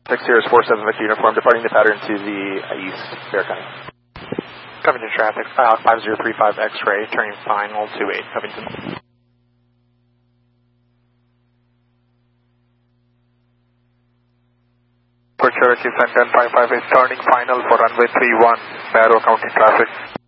6 Sirius 47 Victor Uniform, departing the pattern to the east, Bear County. Covington traffic, 5035 X-ray, turning final 28, Covington. For Cherokee Center 55 is turning final for runway 31, Barrow County traffic.